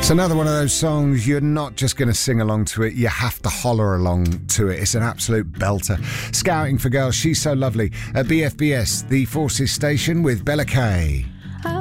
It's another one of those songs you're not just going to sing along to it, you have to holler along to it. It's an absolute belter. Scouting for Girls, She's So Lovely at BFBS, the Forces station with Bella Kay.